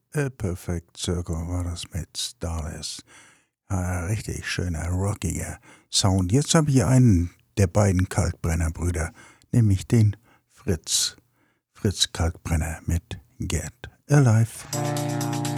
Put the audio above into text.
A Perfect Circle war das mit Starless. Richtig schöner, rockiger Sound. Jetzt habe ich einen der beiden Kalkbrenner-Brüder, nämlich den Fritz. Fritz Kalkbrenner mit Get Alive.